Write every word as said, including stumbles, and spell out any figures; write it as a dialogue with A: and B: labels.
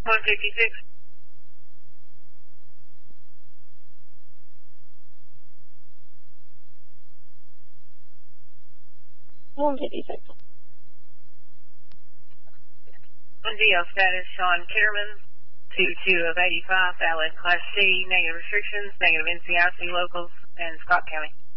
A: one fifty-six.
B: one fifty-six.
A: D L status, Sean Kitterman, two two of eighty-five, valid Class C, negative restrictions, negative N C I C locals, and Scott County.